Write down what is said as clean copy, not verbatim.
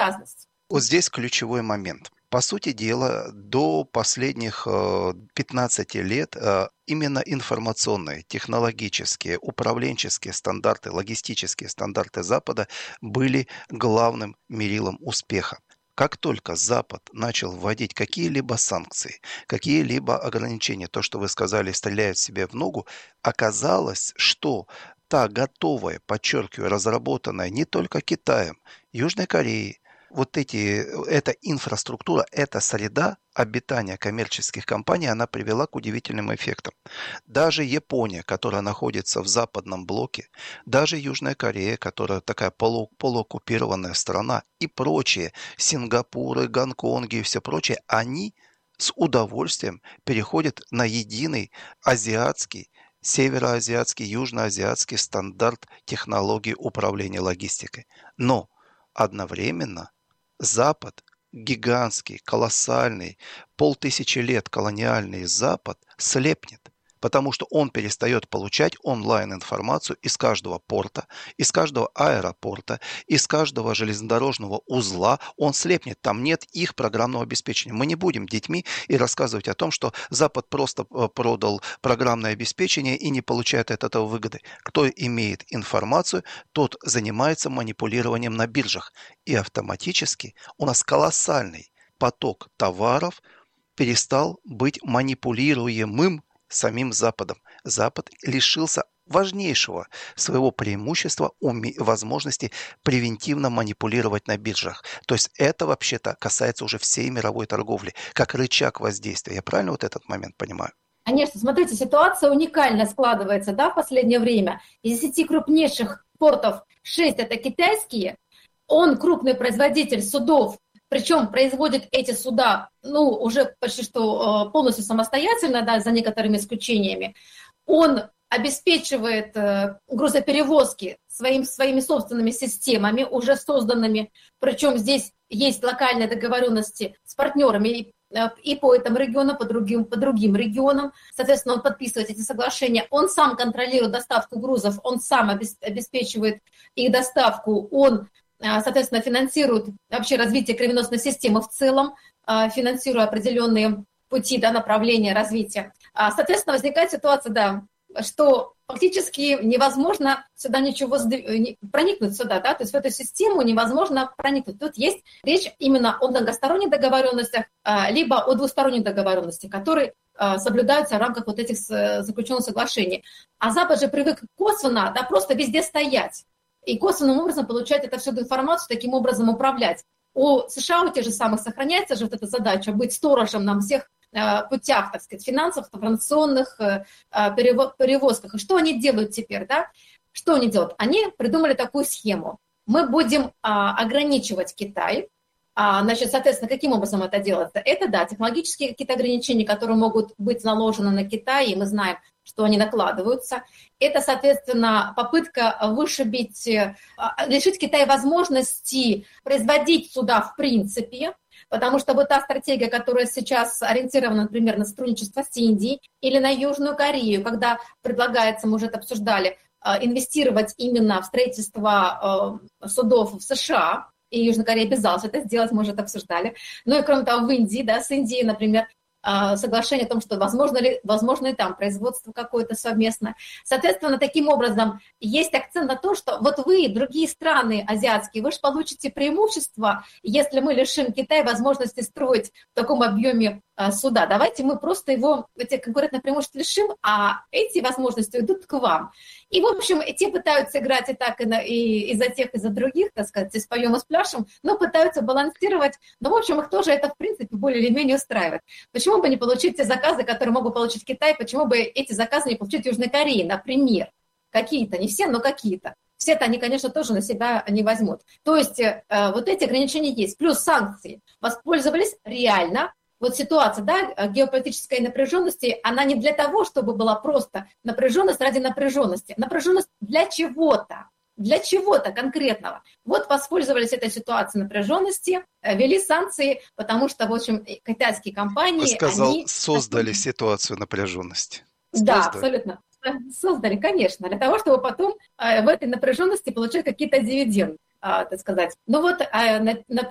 обязанность. Вот здесь ключевой момент. По сути дела, до последних 15 лет именно информационные, технологические, управленческие стандарты, логистические стандарты Запада были главным мерилом успеха. Как только Запад начал вводить какие-либо санкции, какие-либо ограничения, то, что вы сказали, стреляет себе в ногу, оказалось, что та готовая, подчеркиваю, разработанная не только Китаем, Южной Кореей, эта инфраструктура, эта среда обитания коммерческих компаний, она привела к удивительным эффектам. Даже Япония, которая находится в западном блоке, даже Южная Корея, которая такая полуоккупированная страна, и прочие, Сингапуры, Гонконги и все прочее, они с удовольствием переходят на единый азиатский, североазиатский, южноазиатский стандарт технологий управления логистикой. Но одновременно Запад, гигантский, колоссальный, 500 лет колониальный Запад слепнет, потому что он перестает получать онлайн-информацию из каждого порта, из каждого аэропорта, из каждого железнодорожного узла. Он слепнет, там нет их программного обеспечения. Мы не будем детьми и рассказывать о том, что Запад просто продал программное обеспечение и не получает от этого выгоды. Кто имеет информацию, тот занимается манипулированием на биржах. И автоматически у нас колоссальный поток товаров перестал быть манипулируемым самим Западом. Запад лишился важнейшего своего преимущества возможности превентивно манипулировать на биржах. То есть это вообще-то касается уже всей мировой торговли, как рычаг воздействия. Я правильно вот этот момент понимаю? Конечно, смотрите, ситуация уникально складывается, да, в последнее время. Из 10 крупнейших портов 6 это китайские. Он крупный производитель судов, причем производит эти суда, уже почти что полностью самостоятельно, да, за некоторыми исключениями. Он обеспечивает грузоперевозки своими собственными системами, уже созданными. Причем здесь есть локальные договоренности с партнерами и по этому региону, по другим регионам. Соответственно, он подписывает эти соглашения. Он сам контролирует доставку грузов, он сам обеспечивает их доставку, он соответственно, финансируют вообще развитие кровеносной системы в целом, финансируя определенные пути, да, направления развития. Соответственно, возникает ситуация, да, что фактически невозможно сюда проникнуть сюда, да, то есть в эту систему невозможно проникнуть. Тут есть речь именно о многосторонних договоренностях, либо о двусторонних договоренностях, которые соблюдаются в рамках вот этих заключенных соглашений. А Запад же привык косвенно, да, просто везде стоять. И косвенным образом получать эту всю информацию, таким образом управлять. У США, у тех же самых, сохраняется же вот эта задача быть сторожем на всех путях, так сказать, финансовых, информационных перевозках. И что они делают теперь, да? Что они делают? Они придумали такую схему. Мы будем ограничивать Китай. Значит, соответственно, каким образом это делается? Это, да, технологические какие-то ограничения, которые могут быть наложены на Китай, и мы знаем, что они накладываются. Это, соответственно, попытка лишить Китая возможности производить суда в принципе, потому что вот та стратегия, которая сейчас ориентирована, например, на сотрудничество с Индией или на Южную Корею, когда предлагается, мы уже это обсуждали, инвестировать именно в строительство судов в США, и Южная Корея обязалась это сделать, мы уже это обсуждали. Ну и кроме того, в Индии, да, с Индией, например, соглашение о том, что возможно и там производство какое-то совместное. Соответственно, таким образом есть акцент на то, что вот вы, другие страны азиатские, вы же получите преимущество, если мы лишим Китая возможности строить в таком объеме суда. Давайте мы просто эти конкурентные преимущества лишим, а эти возможности идут к вам. И, в общем, те пытаются играть и так, и за тех, и за других, так сказать, и споем, и спляшем, но пытаются балансировать. Но, в общем, их тоже это, в принципе, более или менее устраивает. Почему бы не получить те заказы, которые могут получить Китай? Почему бы эти заказы не получить Южной Кореи, например? Какие-то, не все, но какие-то. Все-то они, конечно, тоже на себя не возьмут. То есть вот эти ограничения есть. Плюс санкции. Воспользовались реально. Вот ситуация, да, геополитической напряженности, она не для того, чтобы была просто напряженность ради напряженности. Напряженность для чего-то конкретного. Вот воспользовались этой ситуацией напряженности, ввели санкции, потому что, в общем, китайские компании... Создали ситуацию напряженности. Да, абсолютно. Создали, конечно, для того, чтобы потом в этой напряженности получать какие-то дивиденды, так сказать. Ну вот,